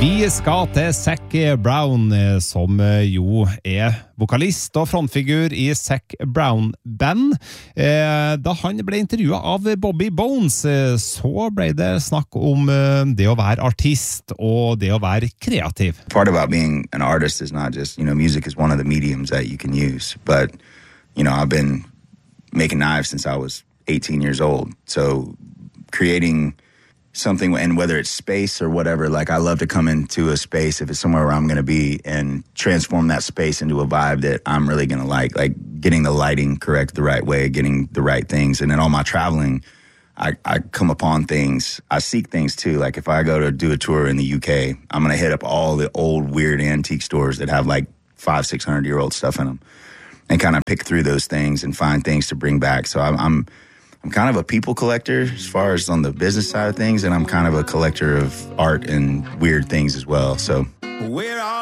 Vi skal til Zac Brown, som jo vokalist og frontfigur i Zac Brown Band. Da han ble intervjuet av Bobby Bones, så ble det snakk om det å være artist og det å være kreativ. Part about being an artist is not just, music is one of the mediums that you can use. But, I've been making knives since I was 18 years old. So creating something, and whether it's space or whatever, like I love to come into a space if it's somewhere where I'm going to be and transform that space into a vibe that I'm really going to like getting the lighting correct the right way, getting the right things. And in all my traveling, I come upon things, I seek things too. Like if I go to do a tour in the UK, I'm going to hit up all the old weird antique stores that have like 500-600-year-old stuff in them and kind of pick through those things and find things to bring back. So I'm kind of a people collector as far as on the business side of things, and I'm kind of a collector of art and weird things as well. So we're all